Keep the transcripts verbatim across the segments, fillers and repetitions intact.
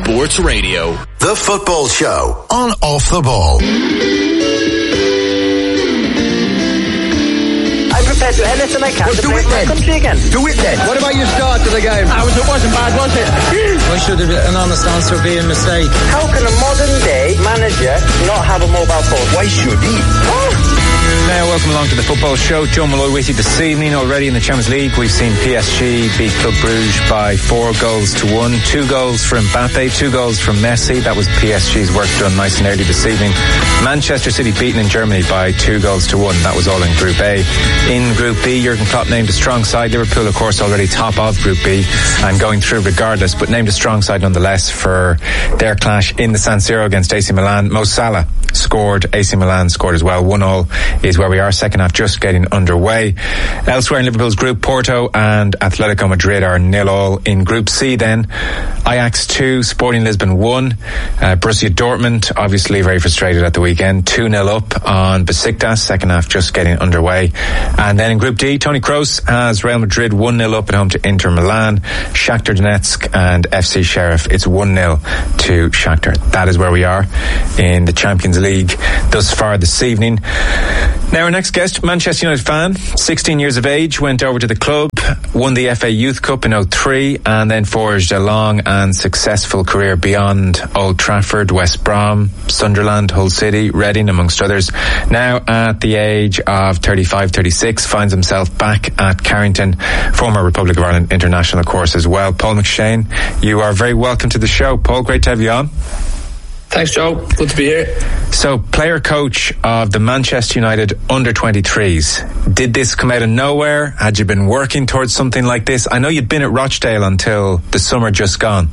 Sports Radio. The Football Show on Off the Ball. I'm prepared to do anything I can well, to play for my country again. Do it then. What about your start to the game? Ah, it wasn't bad, was it? Why should an honest answer be a mistake? How can a modern day manager not have a mobile phone? Why should he? Oh. Now, welcome along to the Football Show. Joe Malloy with you this evening. Already in the Champions League, we've seen P S G beat Club Brugge by four goals to one. Two goals for Mbappe, two goals from Messi. That was P S G's work done nice and early this evening. Manchester City beaten in Germany by two goals to one. That was all in Group A. In Group B, Jurgen Klopp named a strong side. Liverpool, of course, already top of Group B and going through regardless, but named a strong side nonetheless for their clash in the San Siro against A C Milan. Mo Salah scored, A C Milan scored as well. One all is where we are. Second half just getting underway. Elsewhere in Liverpool's group, Porto and Atletico Madrid are nil all. In Group C then, Ajax two, Sporting Lisbon one. Uh, Borussia Dortmund obviously very frustrated at the weekend, two nil up on Besiktas. Second half just getting underway. And then in Group D, Toni Kroos has Real Madrid one nil up at home to Inter Milan. Shakhtar Donetsk and F C Sheriff, it's one nil to Shakhtar. That is where we are in the Champions League thus far this evening. Now our next guest, Manchester United fan, sixteen years of age, went over to the club, won the F A Youth Cup in oh three and then forged a long and successful career beyond Old Trafford, West Brom, Sunderland, Hull City, Reading amongst others. Now at the age of thirty-five, thirty-six, finds himself back at Carrington, former Republic of Ireland international of course as well. Paul McShane, you are very welcome to the show. Paul, great to have you on. Thanks, Joe. Good to be here. So, player coach of the Manchester United under twenty-threes. Did this come out of nowhere? Had you been working towards something like this? I know you'd been at Rochdale until the summer just gone.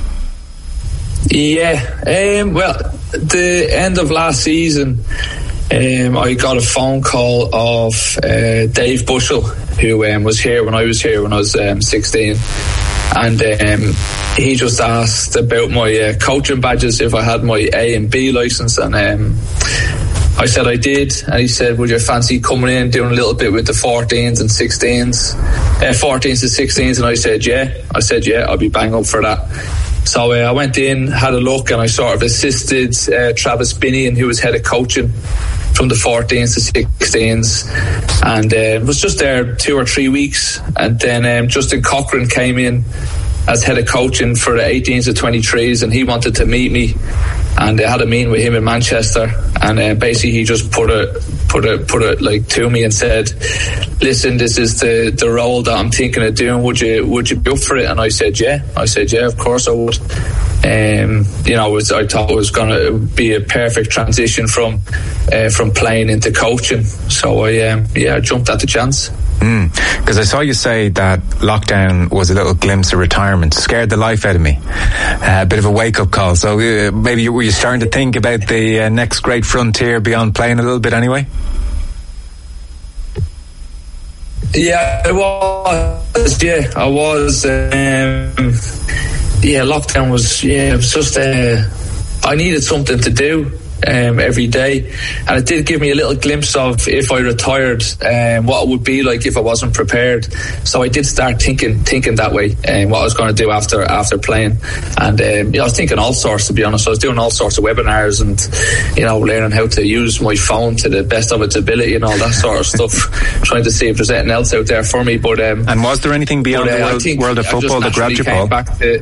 Yeah. Um, well, the end of last season, um, I got a phone call of uh, Dave Bushell, who um, was here when I was here when I was um, sixteen. And um, he just asked about my uh, coaching badges, if I had my A and B licence, and um, I said I did. And he said, would you fancy coming in doing a little bit with the fourteens and sixteens, uh, fourteens and sixteens? And I said yeah. I said yeah, I'll be bang up for that. So uh, I went in, had a look, and I sort of assisted uh, Travis Binney, who was head of coaching from the fourteens to sixteens, and uh, was just there two or three weeks. And then um, Justin Cochran came in as head of coaching for the eighteens to twenty-threes, and he wanted to meet me, and I had a meeting with him in Manchester, and uh, basically he just put it put it put it like to me and said, listen, this is the the role that I'm thinking of doing, would you would you be up for it? And I said yeah I said yeah of course I would. Um, you know, it was, I thought it was going to be a perfect transition from uh, from playing into coaching. So I um, yeah I jumped at the chance. Because mm, I saw you say that lockdown was a little glimpse of retirement, scared the life out of me, uh, a bit of a wake-up call. So uh, maybe you, were you starting to think about the uh, next great frontier beyond playing a little bit anyway? Yeah, I was. Yeah, I was. Um, yeah, lockdown was. Yeah, it was just. Uh, I needed something to do um, every day, and it did give me a little glimpse of if I retired, um, what it would be like if I wasn't prepared. So I did start thinking, thinking that way, and um, what I was going to do after after playing. And um, you know, I was thinking all sorts. To be honest, I was doing all sorts of webinars and you know, learning how to use my phone to the best of its ability and all that sort of stuff. Trying to see if there's anything else out there for me. But um, and was there anything beyond but, uh, the world, world of football that grabbed you, Paul? Back to,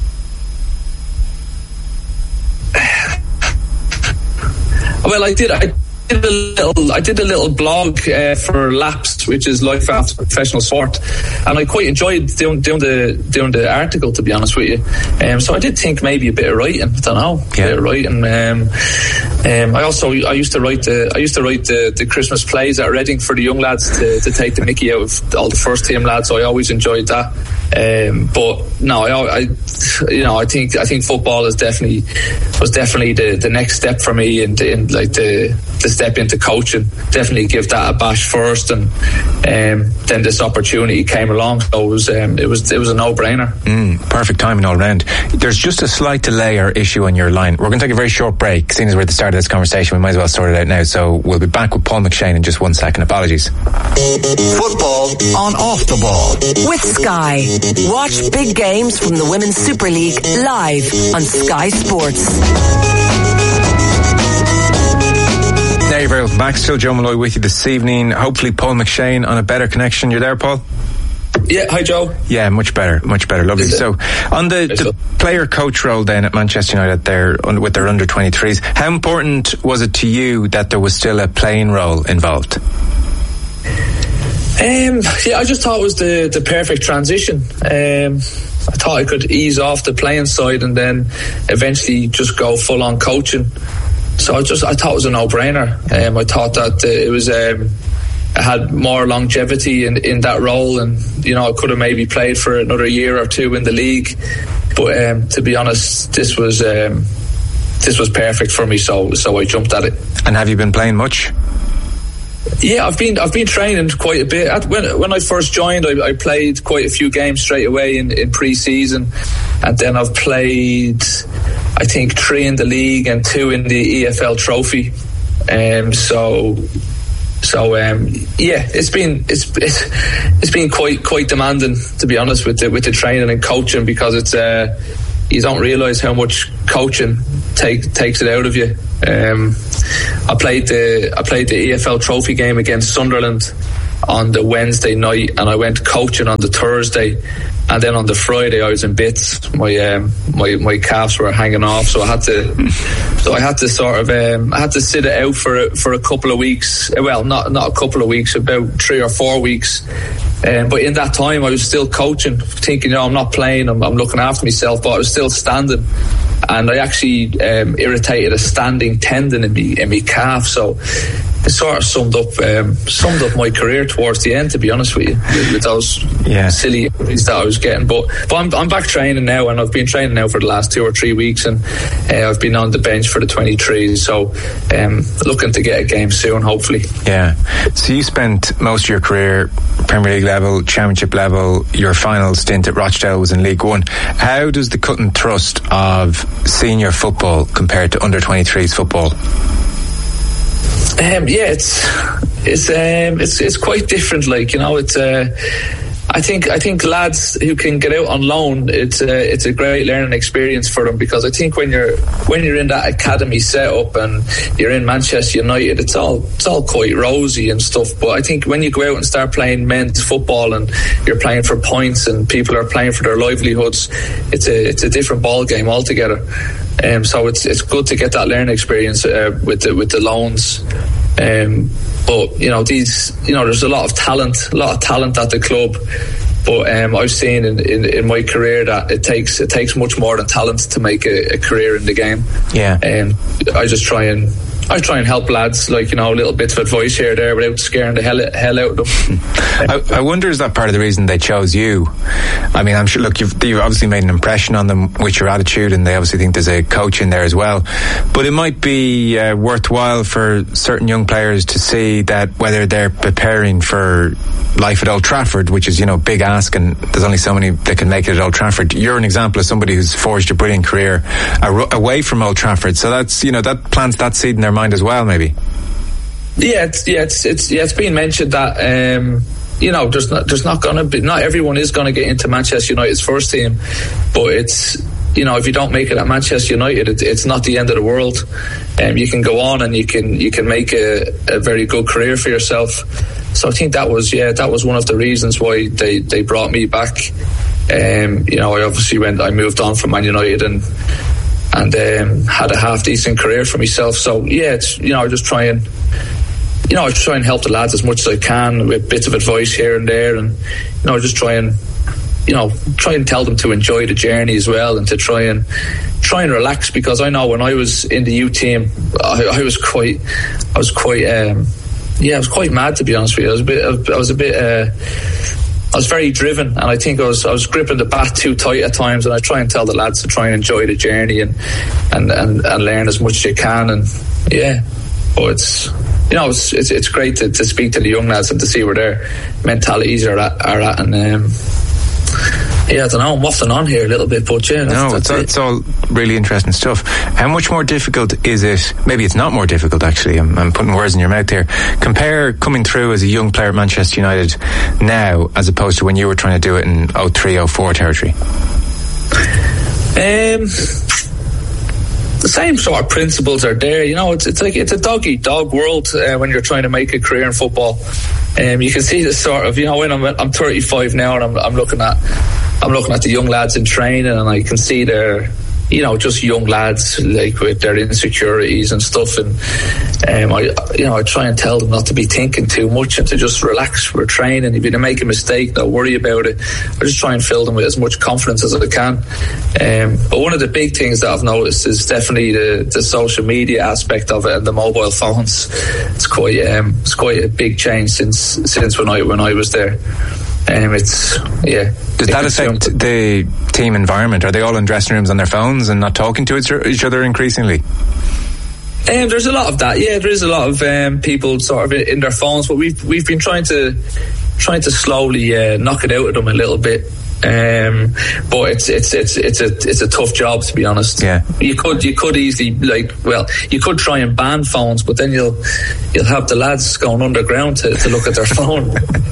Well, I did. I did a little. I did a little blog uh, for Laps, which is Life After Professional Sport, and I quite enjoyed doing, doing the doing the article. To be honest with you, um, so I did think maybe a bit of writing. I don't know, yeah. a bit of writing. Um, um, I also I used to write the I used to write the, the Christmas plays at Reading for the young lads to, to take the mickey out of all the first team lads. So I always enjoyed that. Um, but no, I, I, you know, I think I think football is definitely was definitely the, the next step for me, and in, in like the the step into coaching. Definitely give that a bash first, and um, then this opportunity came along. So it was um, it was it was a no brainer. Mm, perfect timing all round. There's just a slight delay or issue on your line. We're going to take a very short break. Seeing as we're at the start of this conversation, we might as well sort it out now. So we'll be back with Paul McShane in just one second. Apologies. Football on Off the Ball with Sky. Watch big games games from the Women's Super League live on Sky Sports. There you go. Back, still Joe Malloy with you this evening. Hopefully Paul McShane on a better connection. You're there, Paul? Yeah, hi Joe. Yeah, much better, much better, lovely. So, on the, the player-coach role then at Manchester United there with their under twenty-threes, how important was it to you that there was still a playing role involved? Um, yeah, I just thought it was the, the perfect transition. Um, I thought I could ease off the playing side and then eventually just go full-on coaching. So I just I thought it was a no-brainer. Um, I thought that uh, it was... Um, I had more longevity in, in that role, and you know I could have maybe played for another year or two in the league, but um, to be honest, this was um, this was perfect for me, so so I jumped at it. And have you been playing much? Yeah, I've been I've been training quite a bit. At, when when I first joined, I, I played quite a few games straight away in, in pre-season, and then I've played I think three in the league and two in the E F L Trophy. Um, so. So um, yeah, it's been it's, it's it's been quite quite demanding, to be honest, with the with the training and coaching, because it's uh, you don't realise how much coaching take, takes it out of you. Um, I played the I played the E F L Trophy game against Sunderland on the Wednesday night, and I went coaching on the Thursday, and then on the Friday I was in bits. My um, my my calves were hanging off, so I had to so I had to sort of um, I had to sit it out for for a couple of weeks. Well, not not a couple of weeks, about three or four weeks. Um, but in that time, I was still coaching, thinking, you know, I'm not playing, I'm, I'm looking after myself, but I was still standing. And I actually um, irritated a standing tendon in me in my calf, so it sort of summed up um, summed up my career towards the end, to be honest with you, with, with those yeah. silly injuries that I was getting. But but I'm, I'm back training now, and I've been training now for the last two or three weeks, and uh, I've been on the bench for the twenty-threes, so um, looking to get a game soon, hopefully. Yeah. So you spent most of your career Premier League level, Championship level. Your final stint at Rochdale was in League One. How does the cut and thrust of senior football compared to under twenty-threes football? Um, yeah, it's it's um, it's it's quite different. Like, you know, it's uh, I think I think lads who can get out on loan, it's a, it's a great learning experience for them, because I think when you're when you're in that academy setup and you're in Manchester United, it's all it's all quite rosy and stuff. But I think when you go out and start playing men's football and you're playing for points and people are playing for their livelihoods, it's a it's a different ball game altogether. Um, so it's it's good to get that learning experience uh, with the with the loans. Um, but you know these you know there's a lot of talent, a lot of talent at the club. But um, I've seen in, in, in my career that it takes it takes much more than talent to make a, a career in the game. Yeah. Um, I just try and I try and help lads, like, you know, little bits of advice here or there without scaring the hell, hell out of them. I, I wonder, is that part of the reason they chose you? I mean, I'm sure, look, you've, you've obviously made an impression on them with your attitude, and they obviously think there's a coach in there as well. But it might be uh, worthwhile for certain young players to see that whether they're preparing for life at Old Trafford, which is, you know, big ask, and there's only so many that can make it at Old Trafford. You're an example of somebody who's forged a brilliant career away from Old Trafford. So that's, you know, that plants that seed in their mind as well, maybe. Yeah, it's yeah, it's it's yeah, it's been mentioned that um, you know, there's not there's not going to be not everyone is going to get into Manchester United's first team, but it's, you know, if you don't make it at Manchester United, it, it's not the end of the world. Um, you can go on and you can you can make a, a very good career for yourself. So I think that was yeah that was one of the reasons why they, they brought me back. Um, you know, I obviously went I moved on from Man United and. and um, had a half decent career for myself. So yeah, it's, you know, I just try and you know I just try and help the lads as much as I can with bits of advice here and there, and you know, just try and you know try and tell them to enjoy the journey as well, and to try and try and relax, because I know when I was in the youth team, I, I was quite, I was quite, um, yeah, I was quite mad, to be honest with you. I was a bit, I was a bit. Uh, I was very driven, and I think I was I was gripping the bat too tight at times, and I try and tell the lads to try and enjoy the journey and and, and, and learn as much as you can, and yeah, but it's you know it's it's, it's great to, to speak to the young lads and to see where their mentalities are at, are at and um, yeah, I don't know, I'm waffling on here a little bit, but yeah, that's, no, that's it's, all, it. it's all really interesting stuff. How much more difficult is it? Maybe it's not more difficult, actually. I'm, I'm putting words in your mouth here. Compare coming through as a young player at Manchester United now as opposed to when you were trying to do it in oh three oh four territory. Um, the same sort of principles are there. You know, it's it's like it's a dog eat dog world uh, when you're trying to make a career in football. Um, you can see the sort of, you know, when I'm I'm thirty-five now, and I'm I'm looking at I'm looking at the young lads in training, and I can see their, you know, just young lads like with their insecurities and stuff, and um, I, you know, I try and tell them not to be thinking too much and to just relax. We're training. If you make a mistake, don't worry about it. I just try and fill them with as much confidence as I can. Um, but one of the big things that I've noticed is definitely the, the social media aspect of it and the mobile phones. It's quite um, it's quite a big change since since when I when I was there. Um, it's yeah. Does that affect the team environment? Are they all in dressing rooms on their phones and not talking to each other increasingly? Um, there's a lot of that. Yeah, there is a lot of um, people sort of in their phones, but we've we've been trying to trying to slowly uh, knock it out of them a little bit. Um, but it's it's it's it's a it's a tough job, to be honest. Yeah, you could you could easily like well you could try and ban phones, but then you'll you'll have the lads going underground to, to look at their phone.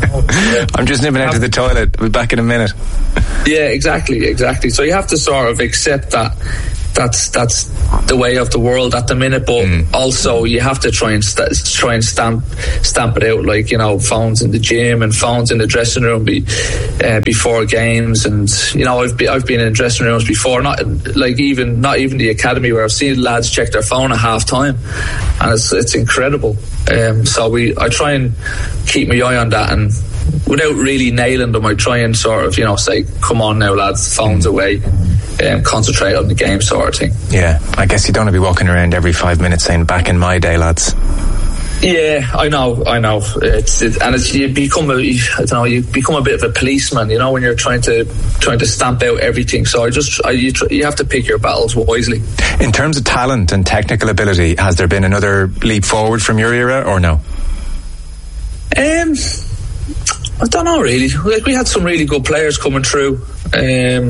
I'm just nipping out to the toilet. We'll be back in a minute. Yeah, exactly, exactly. So you have to sort of accept that that's that's the way of the world at the minute, but mm. also you have to try and st- try and stamp stamp it out, like, you know, phones in the gym and phones in the dressing room be, uh, before games. And you know, I've be, I've been in dressing rooms before, not like even not even the academy, where I've seen lads check their phone at half time, and it's it's incredible. Um, so we I try and keep my eye on that, and without really nailing them, I try and sort of, you know, say, come on now lads, phones away, and um, concentrate on the game, sort of thing. Yeah, I guess you don't want to be walking around every five minutes saying, back in my day, lads. Yeah, I know, I know. It's it, and it's you become a, I don't know, you become a bit of a policeman, you know, when you're trying to trying to stamp out everything. So I just, I, you, tr- you have to pick your battles wisely. In terms of talent and technical ability, has there been another leap forward from your era, or no? Um, I don't know really. Like, we had some really good players coming through, um,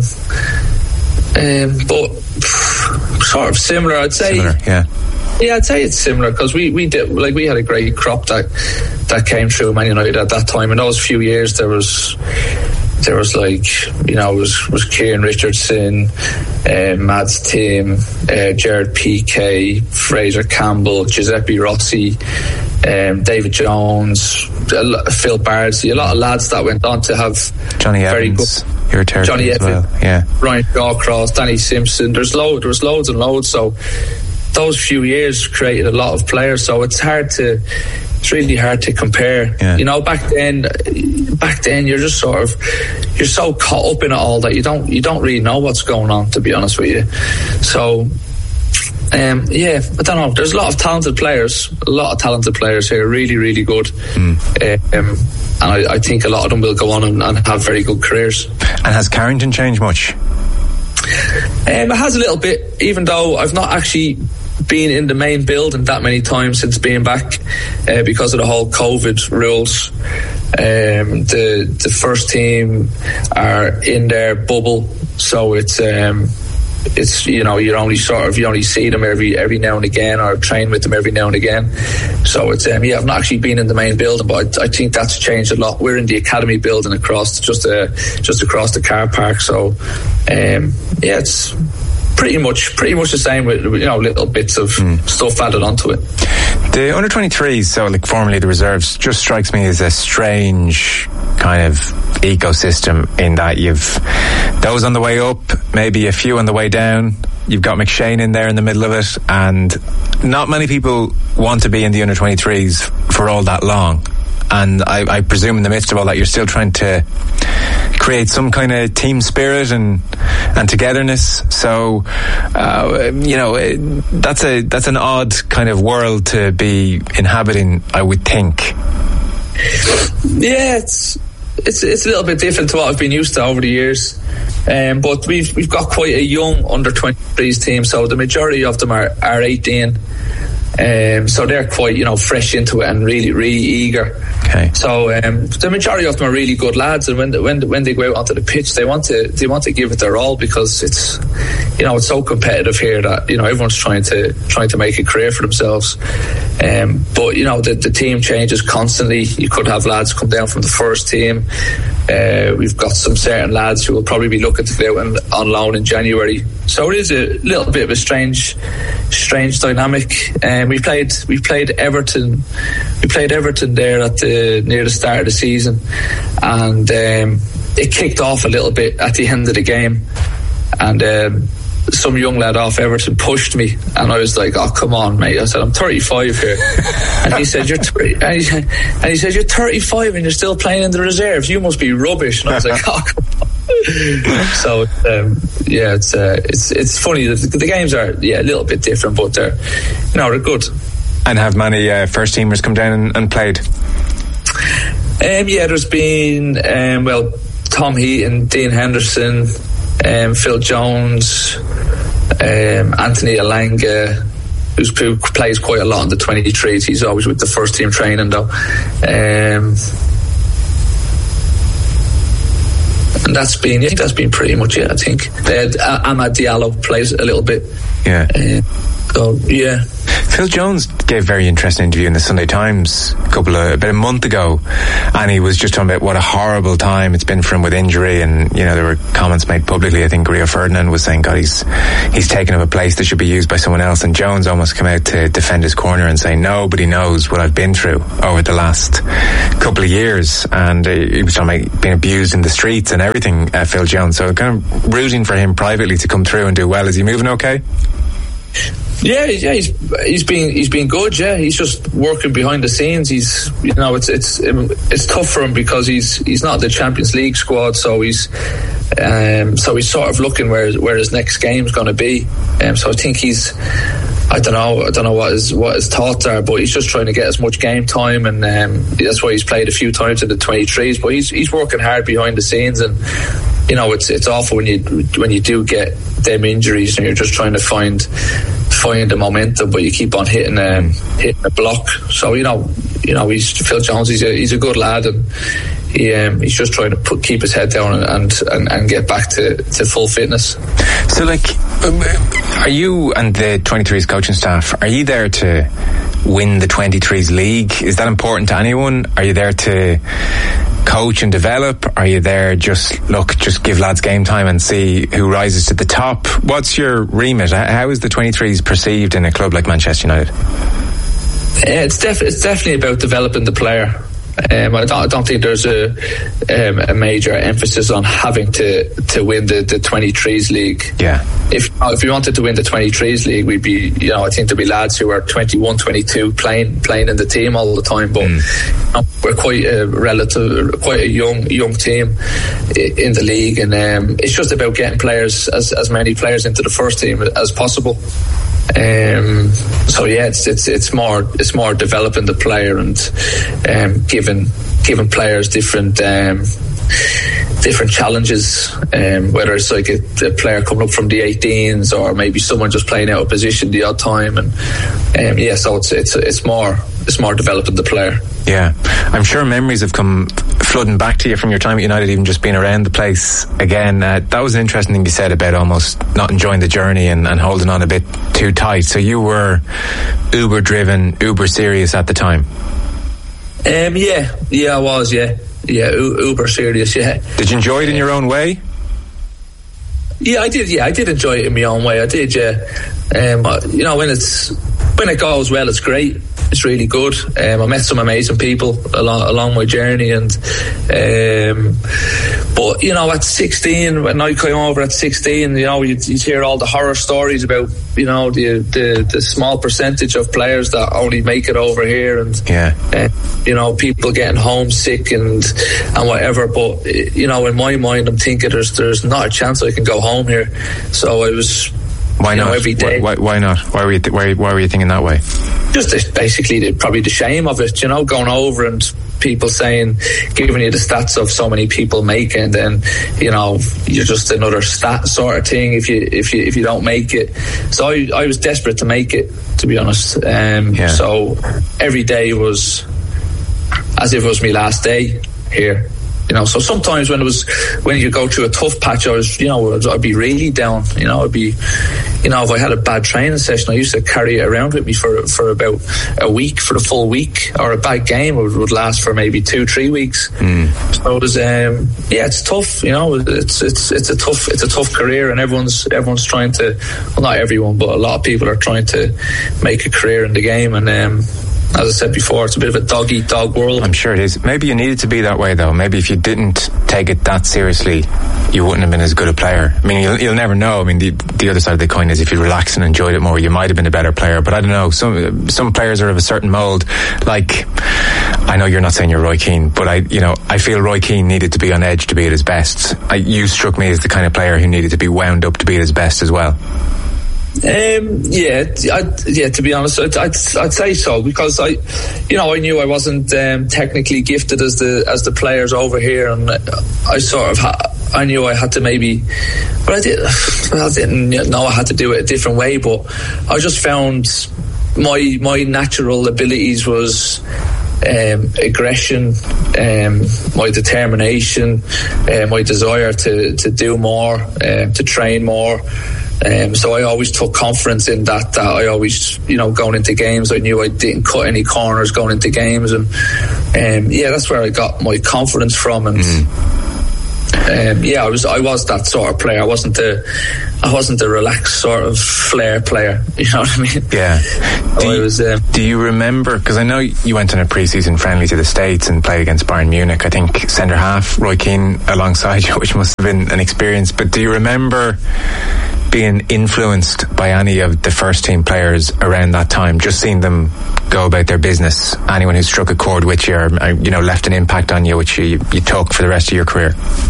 um, but pff, sort of similar, I'd say. Similar, yeah. Yeah, I'd say it's similar, because we, we did like we had a great crop that that came through Man United at that time. In those few years, there was there was like, you know, it was was Kieran Richardson, uh, Mads Tim, uh, Gerard Piqué, Fraser Campbell, Giuseppe Rossi, um, David Jones, Phil Bardsley, a lot of lads that went on to have Johnny very Evans. good. You're a Johnny as Evans, well. Yeah. Ryan Shawcross, Danny Simpson. There's load. There was loads and loads. So those few years created a lot of players, so it's hard to it's really hard to compare. Yeah. You know, back then back then you're just sort of you're so caught up in it all that you don't you don't really know what's going on, to be honest with you. So um, yeah, I don't know, there's a lot of talented players a lot of talented players here, really really good. mm. um, and I, I think a lot of them will go on and, and have very good careers. And has Carrington changed much? Um, it has a little bit, even though I've not actually been in the main building that many times since being back, uh, because of the whole COVID rules. Um, the the first team are in their bubble, so it's um, it's you know you only sort of you only see them every every now and again, or train with them every now and again. So it's um, yeah, I've not actually been in the main building, but I, I think that's changed a lot. We're in the academy building across just uh, just across the car park. So um, yeah, it's pretty much pretty much the same with, you know, little bits of mm. stuff added onto it. The under twenty-threes, so like formerly the reserves, just strikes me as a strange kind of ecosystem, in that you've those on the way up, maybe a few on the way down. You've got McShane in there in the middle of it, and not many people want to be in the under twenty-threes for all that long. And I, I presume in the midst of all that, you're still trying to create some kind of team spirit and and togetherness. So, uh, you know, that's a that's an odd kind of world to be inhabiting, I would think. Yeah, it's it's it's a little bit different to what I've been used to over the years. Um, but we've we've got quite a young under twenty-threes team, so the majority of them are, are eighteen. Um, so they're quite, you know, fresh into it and really, really eager. Okay. So um, the majority of them are really good lads, and when the, when the, when they go out onto the pitch, they want to they want to give it their all, because it's, you know, it's so competitive here that, you know, everyone's trying to trying to make a career for themselves. Um, but you know, the, the team changes constantly. You could have lads come down from the first team, uh, we've got some certain lads who will probably be looking to go on, on loan in January. So it is a little bit of a strange, strange dynamic. And um, we played, we played Everton, we played Everton there at the near the start of the season, and um, it kicked off a little bit at the end of the game, and. Um, some young lad off Everton pushed me, and I was like, oh come on mate, I said I'm thirty-five here. And he said you're thirty, and he, and he said you're thirty-five and you're still playing in the reserves, you must be rubbish. And I was like, oh come on. So um, yeah, it's uh, it's it's funny that the, the games are yeah a little bit different, but they're you know they're good. And have many uh, first teamers come down and, and played? Um, yeah, there's been um, well Tom Heaton, Dean Henderson, Um, Phil Jones, um, Anthony Alanga, who's, who plays quite a lot in the twenty-threes. He's always with the first team training though. Um, and that's been, I think that's been pretty much it. I think uh, Amad Diallo plays a little bit. Yeah. Uh, so yeah. Phil Jones gave a very interesting interview in the Sunday Times a couple of about a month ago, and he was just talking about what a horrible time it's been for him with injury. And you know there were comments made publicly. I think Rio Ferdinand was saying, "God, he's he's taken up a place that should be used by someone else." And Jones almost came out to defend his corner and say, "Nobody knows what I've been through over the last couple of years." And uh, he was talking about being abused in the streets and everything. Uh, Phil Jones, so kind of rooting for him privately to come through and do well. Is he moving okay? Yeah, yeah, he's he's been he's been good. Yeah, he's just working behind the scenes. He's you know it's it's it's tough for him because he's he's not the Champions League squad, so he's um so he's sort of looking where where his next game's going to be. Um, so I think he's I don't know I don't know what his what his thoughts are, but he's just trying to get as much game time, and um, that's why he's played a few times in the twenty-threes. But he's he's working hard behind the scenes, and you know it's it's awful when you when you do get them injuries and you're just trying to find find the momentum, but you keep on hitting um, hitting the block. So you know, you know, he's Phil Jones. He's a he's a good lad, and he um, he's just trying to put, keep his head down and, and and get back to, to full fitness. So, like, um, are you and the twenty-threes coaching staff? Are you there to win the twenty-threes league? Is that important to anyone? Are you there to coach and develop? Are you there just look just give lads game time and see who rises to the top? What's your remit? How is the twenty-threes perceived in a club like Manchester United? Yeah, it's, def- it's definitely about developing the player. Um, I, don't, I don't think there's a, um, a major emphasis on having to, to win the, the twenty-threes league. Yeah. If if we wanted to win the twenty-threes league, we'd be, you know, I think there'd be lads who are twenty-one, twenty-two playing playing in the team all the time. But mm. you know, we're quite a relative, quite a young young team in the league, and um, it's just about getting players as as many players into the first team as possible. Um, so yeah, it's it's it's more it's more developing the player and um, giving giving players different um, different challenges. Um, whether it's like a, a player coming up from the eighteens or maybe someone just playing out of position the odd time, and um, yeah, so it's it's it's more it's more developing the player. Yeah, I'm sure memories have come flooding back to you from your time at United, even just being around the place again. Uh, that was an interesting thing you said about almost not enjoying the journey and, and holding on a bit too tight. So you were uber driven, uber serious at the time. Um, yeah, yeah, I was. Yeah, yeah, u- uber serious. Yeah. Did you enjoy it in your own way? Yeah, I did. Yeah, I did enjoy it in my own way. I did. Yeah, um, you know, when it's when it goes well, it's great. It's really good. Um, I met some amazing people along along my journey, and um, but you know, at sixteen, when I came over at sixteen, you know, you'd, you'd hear all the horror stories about you know the, the the small percentage of players that only make it over here, and yeah, uh, you know, people getting homesick and and whatever. But you know, in my mind, I'm thinking there's there's not a chance I can go home here. So I was. Why not? Know, every day. Why, why not? Why were you th- why, why were you thinking that way? Just the, basically the, probably the shame of it, you know, going over and people saying, giving you the stats of so many people making, then you know you're just another stat sort of thing if you if you if you don't make it. So I, I was desperate to make it, to be honest. Um, yeah. So every day was as if it was my last day here. You know, so sometimes when it was when you go through a tough patch, I was, you know, I'd, I'd be really down. You know, I'd be, you know, if I had a bad training session, I used to carry it around with me for for about a week, for the full week, or a bad game would, would last for maybe two, three weeks. Mm. So it was, um, yeah, it's tough. You know, it's it's it's a tough it's a tough career, and everyone's everyone's trying to, well, not everyone, but a lot of people are trying to make a career in the game, and um, as I said before, it's a bit of a dog-eat-dog world. I'm sure it is. Maybe you needed to be that way, though. Maybe if you didn't take it that seriously, you wouldn't have been as good a player. I mean, you'll, you'll never know. I mean, the, the other side of the coin is if you relaxed and enjoyed it more, you might have been a better player. But I don't know. Some some players are of a certain mould. Like, I know you're not saying you're Roy Keane, but I, you know, I feel Roy Keane needed to be on edge to be at his best. I, you struck me as the kind of player who needed to be wound up to be at his best as well. Um, yeah, I'd, yeah. To be honest, I'd, I'd, I'd say so, because I, you know, I knew I wasn't um, technically gifted as the as the players over here, and I sort of, ha- I knew I had to maybe, but I did. I didn't know I had to do it a different way, but I just found my my natural abilities was um, aggression, um, my determination, uh, my desire to to do more, um, to train more. Um, so I always took confidence in that, that I always, you know, going into games, I knew I didn't cut any corners going into games, and um, yeah, that's where I got my confidence from. And mm. um, yeah, I was I was that sort of player. I wasn't the I wasn't the relaxed sort of flair player. You know what I mean? Yeah. Do, I was, um, you, do you remember? Because I know you went on a pre-season friendly to the States and played against Bayern Munich. I think centre half Roy Keane alongside you, which must have been an experience. But do you remember being influenced by any of the first team players around that time, just seeing them go about their business? Anyone who struck a chord with you, or, you know, left an impact on you, which you, you took for the rest of your career?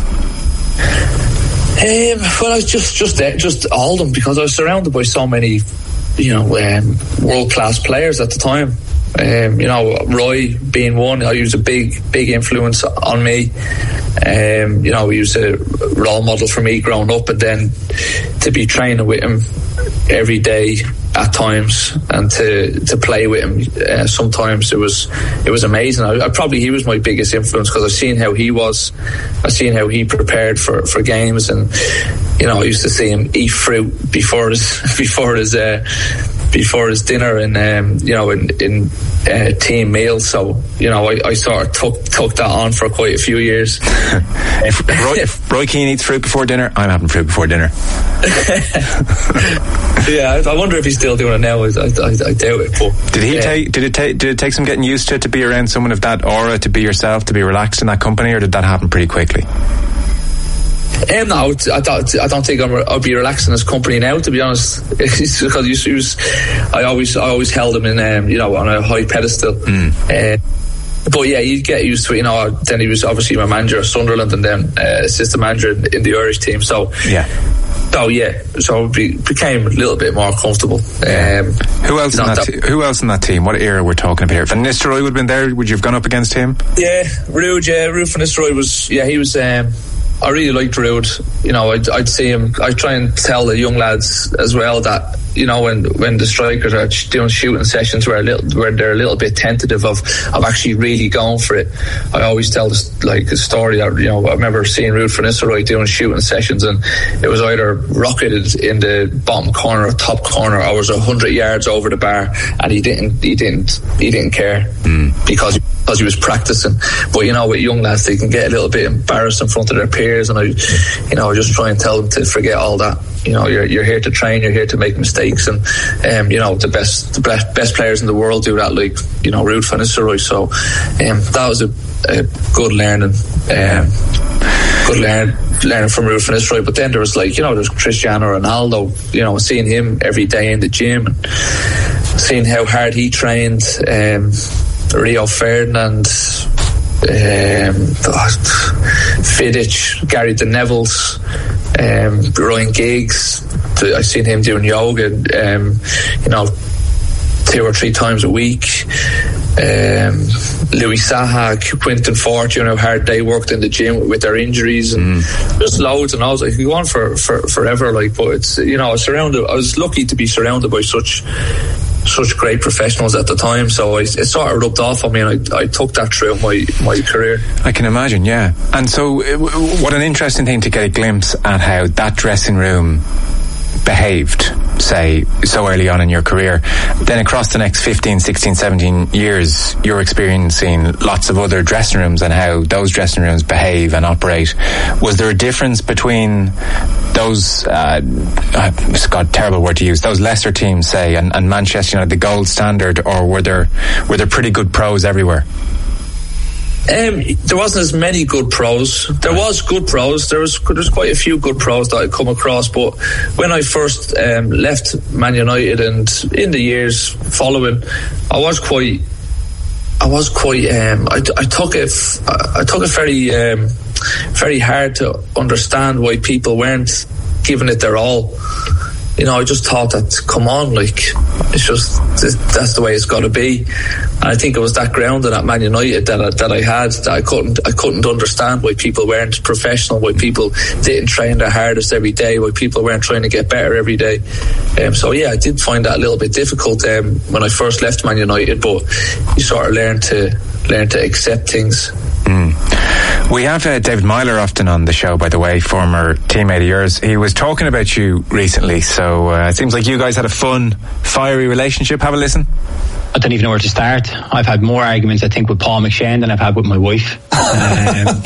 Um, well, I was just just just all of them, because I was surrounded by so many, you know, um, world class players at the time. Um, you know, Roy being one, he was a big, big influence on me. Um, you know, he was a role model for me growing up, and then to be training with him every day at times, and to, to play with him uh, sometimes, it was it was amazing. I, I probably he was my biggest influence, because I've seen how he was, I've seen how he prepared for, for games, and you know, I used to see him eat fruit before his before his. Uh, before his dinner, and um, you know, in, in uh, team meals. So you know, I, I sort of took took that on for quite a few years. if, Roy, if Roy Keane eats fruit before dinner, I'm having fruit before dinner. Yeah, I, I wonder if he's still doing it now. I, I, I doubt it. But did he yeah. take? Did it take? Did it take some getting used to to be around someone of that aura, to be yourself, to be relaxed in that company, or did that happen pretty quickly? Um, no, I don't, I don't think I'm, I'll be relaxing his company now, to be honest. It's because he was, I always, I always held him in, um, you know, on a high pedestal. Mm. Uh, but yeah, you get used to it. You know, then he was obviously my manager at Sunderland, and then uh, assistant manager in, in the Irish team. So yeah, so yeah, so it became a little bit more comfortable. Um, who else in that? that t- who else in that team? What era we're talking about here? Van Nistelrooy would have been there. Would you have gone up against him? Yeah, Ruud. Yeah, Ruud van Nistelrooy was. Yeah, he was. Um, I really liked Ruud. You know, I'd, I'd see him. I try and tell the young lads as well that, you know, when when the strikers are doing shooting sessions where a little, where they're a little bit tentative of, of actually really going for it, I always tell this, like a story that, you know, I remember seeing Ruud van Nistelrooy doing shooting sessions, and it was either rocketed in the bottom corner or top corner, or was a hundred yards over the bar, and he didn't he didn't he didn't care mm. because. because he was practicing. But you know, with young lads, they can get a little bit embarrassed in front of their peers, and I, you know, I just try and tell them to forget all that. You know, you're you're here to train, you're here to make mistakes, and um, you know, the best the best, best players in the world do that, like, you know, Ruud van Nistelrooy. So um, that was a, a good learning, um, good learn learning from Ruud van Nistelrooy. But then there was, like, you know, there's Cristiano Ronaldo. You know, seeing him every day in the gym, and seeing how hard he trained. Um, Rio Ferdinand, um, Vidic, Gary the Neville's, um, Ryan Giggs. I've seen him doing yoga, um, you know, two or three times a week. Um, Louis Saha, Quinton Fort, you know, how hard they worked in the gym with their injuries, and mm. there's loads and loads. I could go on for, for forever, like, but it's, you know, I was surrounded. I was lucky to be surrounded by such such great professionals at the time, so I, it sort of rubbed off on me, and I, I took that throughout my, my career. I can imagine, yeah. And so what an interesting thing to get a glimpse at how that dressing room behaved, say, so early on in your career. Then across the next fifteen, sixteen, seventeen years, you're experiencing lots of other dressing rooms and how those dressing rooms behave and operate. Was there a difference between those, uh, it's got a terrible word to use, those lesser teams, say, and, and Manchester United, the gold standard, or were there were there pretty good pros everywhere? Um, there wasn't as many good pros. There was good pros. There was there's quite a few good pros that I come across. But when I first um, left Man United, and in the years following, I was quite, I was quite. Um, I, I took it. I took it very, um, very hard to understand why people weren't giving it their all. You know, I just thought that, come on, like, it's just, that's the way it's got to be. And I think it was that grounding at Man United that I, that I had, that I couldn't, I couldn't understand why people weren't professional, why people didn't train their hardest every day, why people weren't trying to get better every day. Um, so yeah, I did find that a little bit difficult um, when I first left Man United, but you sort of learn to, learn to accept things. Mm. We have uh, David Myler often on the show, by the way, former teammate of yours. He was talking about you recently, so uh, it seems like you guys had a fun, fiery relationship. Have a listen. I don't even know where to start. I've had more arguments, I think, with Paul McShane than I've had with my wife. Um,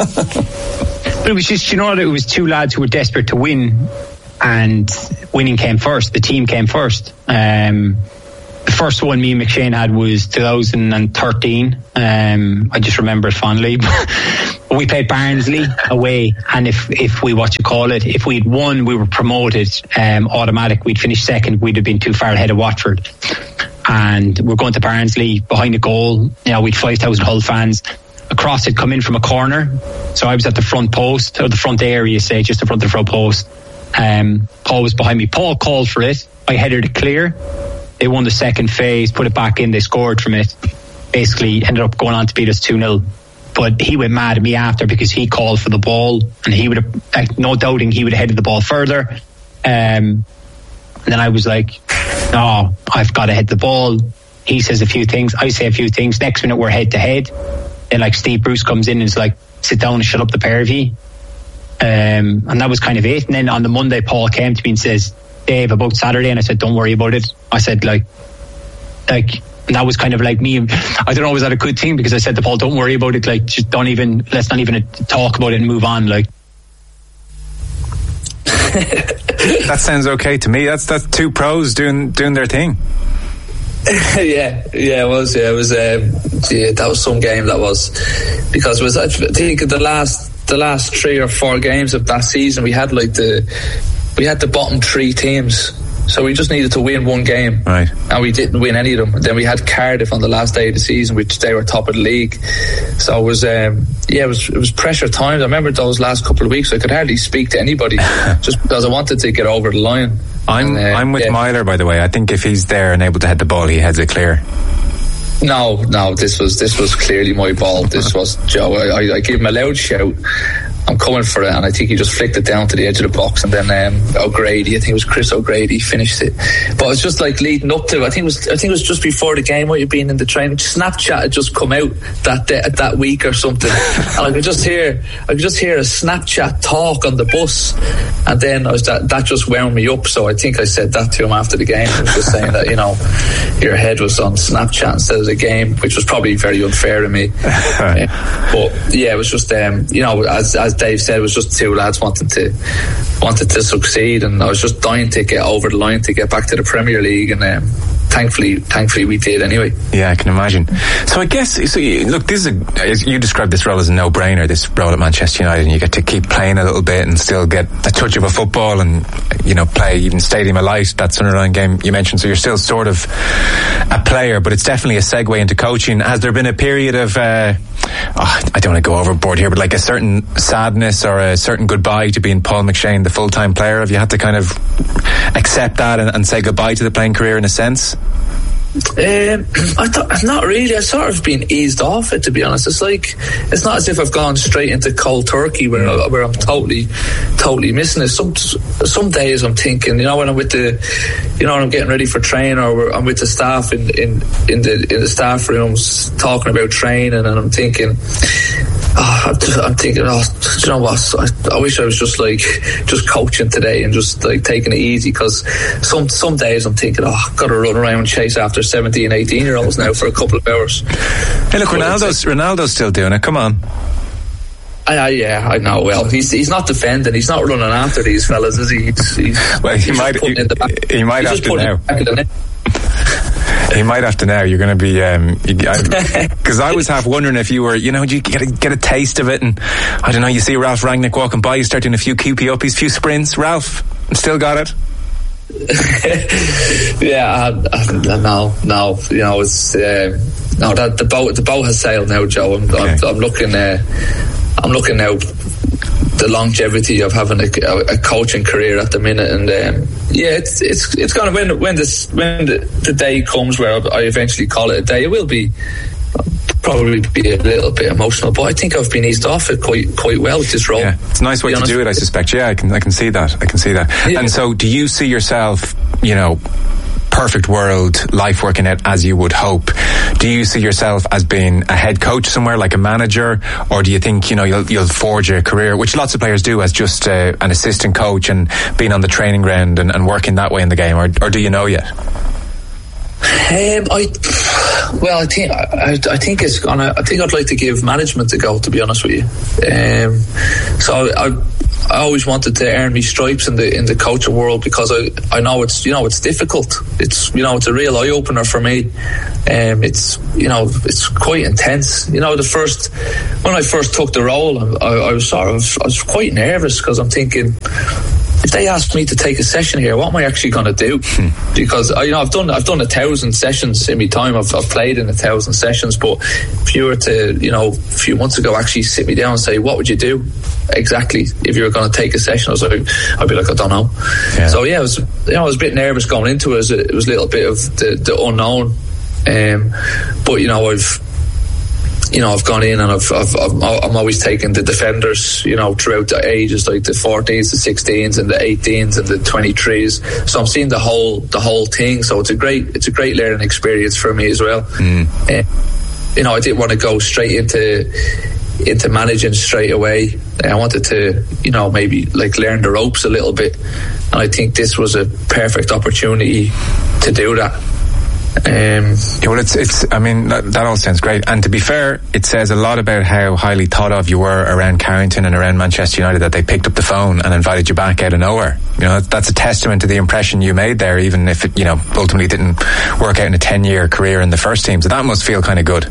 but it was just, you know, it was two lads who were desperate to win, and winning came first. The team came first. Um, the first one me and McShane had was two thousand thirteen. Um, I just remember it fondly. We played Barnsley away, and if if we what you call it, if we'd won, we were promoted um, automatic. We'd finished second. We'd have been too far ahead of Watford, and we're going to Barnsley behind the goal. You know, we'd five thousand Hull fans. A cross had come in from a corner, so I was at the front post, or the front area, say, just in front of the front post. Um, Paul was behind me. Paul called for it. I headed it clear. They won the second phase, put it back in. They scored from it. Basically, ended up going on to beat us two nil. But he went mad at me after because he called for the ball, and he would have, like, no doubting, he would have headed the ball further. Um, and then I was like, no, I've got to head the ball. He says a few things, I say a few things. Next minute we're head to head. Then like Steve Bruce comes in and is like, sit down and shut up the pair of you. Um, and that was kind of it. And then on the Monday, Paul came to me and says, Dave, about Saturday, and I said, don't worry about it. I said, like, like, and that was kind of like me. I don't know, was that a good thing? Because I said to Paul, don't worry about it. Like, just don't even, let's not even talk about it and move on. Like, that sounds okay to me. That's that's two pros doing doing their thing. yeah, yeah, it was. Yeah, it was. Um, yeah, that was some game. That was because it was. I think the last the last three or four games of that season, we had like the we had the bottom three teams. So we just needed to win one game, right? And we didn't win any of them. Then we had Cardiff on the last day of the season, which they were top of the league. So it was, um, yeah, it was it was pressure times. I remember those last couple of weeks, I could hardly speak to anybody just because I wanted to get over the line. I'm and, uh, I'm with yeah. Myler, by the way. I think if he's there and able to head the ball, he heads it clear. No, no, this was this was clearly my ball. This was Joe. I, I, I gave him a loud shout. I'm coming for it, and I think he just flicked it down to the edge of the box, and then um, O'Grady, I think it was Chris O'Grady, finished it. But it's just like leading up to, I think it was, I think it was just before the game, might have been in the training. Snapchat had just come out that day, that week or something, and I could just hear, I could just hear a Snapchat talk on the bus, and then I was that that just wound me up. So I think I said that to him after the game. I was just saying that, you know, your head was on Snapchat instead of the game, which was probably very unfair to me. uh, but yeah, it was just, um, you know, as as Dave said, it was just two lads wanted to wanted to succeed, and I was just dying to get over the line to get back to the Premier League, and um, thankfully thankfully we did anyway. Yeah, I can imagine. So I guess, so you, look, this is a, as you described this role as a no-brainer, this role at Manchester United, and you get to keep playing a little bit and still get a touch of a football and, you know, play even Stadium of Light, that Sunderland game you mentioned. So you're still sort of a player, but it's definitely a segue into coaching. Has there been a period of uh, oh, I don't want to go overboard here, but like a certain sadness or a certain goodbye to being Paul McShane, the full-time player? Have you had to kind of accept that and, and say goodbye to the playing career in a sense? Um, I thought, not really. I've sort of been eased off it, to be honest. It's like, it's not as if I've gone straight into cold turkey where I, where I'm totally, totally missing it. Some some days I'm thinking, you know, when I'm with the, you know, when I'm getting ready for training, or I'm with the staff in in in the in the staff rooms talking about training, and I'm thinking. Oh, I'm, just, I'm thinking, oh, do you know what? I, I wish I was just like just coaching today and just like taking it easy, because some some days I'm thinking, oh, I've got to run around and chase after seventeen, eighteen year olds now for a couple of hours. Hey, look, Ronaldo's Ronaldo's still doing it. Come on. I, I, yeah, I know. Well, he's he's not defending. He's not running after these fellas, is he? He's, he's, well, he he's might. He, he might he's have to now. He might have to now. You're going to be, because um, I was half wondering if you were, you know, you get a, get a taste of it, and I don't know. You see Ralph Rangnick walking by, you start doing a few Q P uppies, a few sprints. Ralph, still got it. yeah, I, I, no, no. You know, it's uh, no that the boat. The boat has sailed now, Joe. I'm, okay. I'm, I'm looking. Uh, I'm looking now. The longevity of having a, a coaching career at the minute, and um, yeah, it's it's it's going to when when this when the, the day comes where I eventually call it a day, it will be probably be a little bit emotional, but I think I've been eased off it quite quite well with this role. Yeah, it's a nice way to do it, I suspect. Yeah, I can I can see that. I can see that. Yeah. And so, do you see yourself, you know, perfect world, life working out as you would hope, do you see yourself as being a head coach somewhere, like a manager, or do you think, you know, you'll, you'll forge a career, which lots of players do, as just uh, an assistant coach and being on the training ground and, and working that way in the game, or, or do you know yet? Um, I well, I think I, I think it's gonna. I think I'd like to give management a go, to be honest with you. Um, so I, I always wanted to earn me stripes in the in the coaching world, because I, I know it's you know it's difficult. It's you know it's a real eye opener for me. Um, it's you know it's quite intense. You know, the first when I first took the role, I, I was sort of I was quite nervous, because I'm thinking, if they asked me to take a session here, what am I actually going to do? Hmm. Because you know, I've done I've done a thousand sessions in my time. I've, I've played in a thousand sessions. But if you were to, you know, a few months ago, actually sit me down and say, what would you do exactly if you were going to take a session? I was like, I'd be like, I don't know. Yeah. So yeah, I was, you know, I was a bit nervous going into it. It was a little bit of the, the unknown. Um, but you know, I've. You know, I've gone in and I've, I've, I've, I'm always taking the defenders, you know, throughout the ages, like the fourteens, the sixteens, and the eighteens, and the twenty-threes. So I'm seeing the whole, the whole thing. So it's a great, it's a great learning experience for me as well. Mm. Uh, you know, I didn't want to go straight into, into managing straight away. I wanted to, you know, maybe like learn the ropes a little bit. And I think this was a perfect opportunity to do that. Um, yeah, well, it's, it's, I mean, that, that all sounds great. And to be fair, it says a lot about how highly thought of you were around Carrington and around Manchester United, that they picked up the phone and invited you back out of nowhere. You know, that's a testament to the impression you made there, even if it, you know, ultimately didn't work out in a ten year career in the first team. So that must feel kind of good.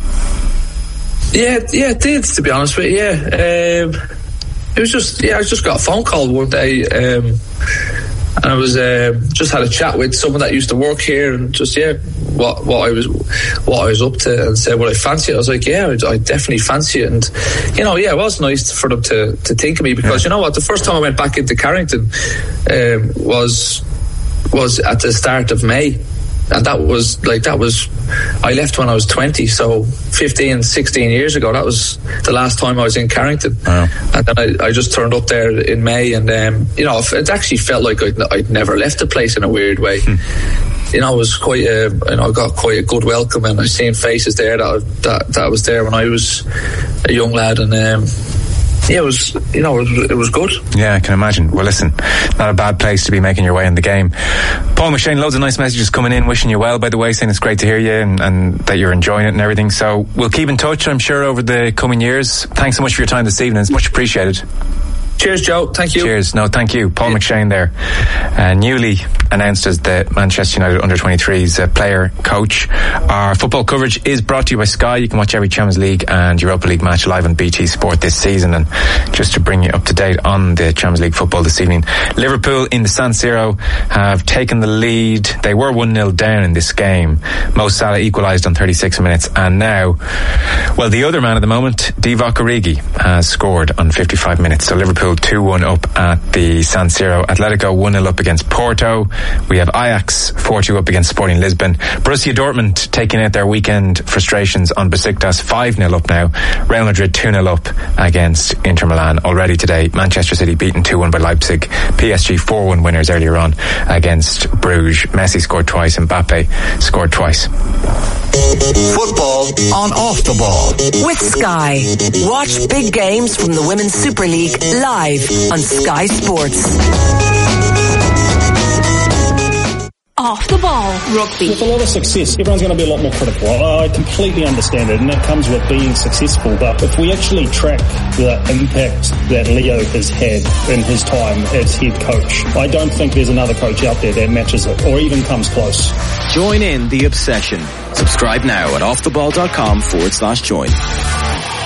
Yeah, yeah, it did, to be honest with you. Yeah. Um, it was just, yeah, I just got a phone call one day. Um, And I was uh, just had a chat with someone that used to work here, and just yeah, what what I was what I was up to, and said, "Well, I fancy it." I was like, "Yeah, I definitely fancy it." And you know, yeah, it was nice for them to, to think of me, because yeah. you know what, the first time I went back into Carrington um, was was at the start of May. And that was like that was I left when I was twenty, so fifteen, sixteen years ago. That was the last time I was in Carrington. Wow. And then I, I just turned up there in May, and um, you know, it actually felt like I'd, I'd never left the place in a weird way. Hmm. You know, it was quite a, you know, I got quite a good welcome, and I seen faces there that that that was there when I was a young lad, and um, yeah, it was, you know, it was, it was good. Yeah, I can imagine. Well, listen, not a bad place to be making your way in the game. Paul McShane, loads of nice messages coming in, wishing you well, by the way, saying it's great to hear you and, and that you're enjoying it and everything. So we'll keep in touch, I'm sure, over the coming years. Thanks so much for your time this evening. It's much appreciated. Cheers, Joe. Thank you. Cheers. No, thank you. Paul yeah. McShane there, uh, newly announced as the Manchester United under twenty-threes uh, player coach. Our football coverage is brought to you by Sky. You can watch every Champions League and Europa League match live on B T Sport this season. And just to bring you up to date on the Champions League football this evening, Liverpool in the San Siro have taken the lead. They were one nil down in this game. Mo Salah equalised on thirty-six minutes, and now, well, the other man at the moment, Divock Origi, has scored on fifty-five minutes. So Liverpool two one up at the San Siro. Atletico one nil up against Porto. we have Ajax four two up against Sporting Lisbon. Borussia Dortmund taking out their weekend frustrations on Besiktas, five nil up now. Real Madrid two nil up against Inter Milan. Already today, Manchester City beaten two one by Leipzig. P S G four one winners earlier on against Bruges. Messi scored twice, Mbappe scored twice. Football on Off the Ball. With Sky. Watch big games from the Women's Super League live on Sky Sports. Off the Ball rugby. With a lot of success, everyone's going to be a lot more critical. I completely understand it, and that comes with being successful. But if we actually track the impact that Leo has had in his time as head coach, I don't think there's another coach out there that matches it or even comes close. Join in the obsession. Subscribe now at offtheball.com forward slash join.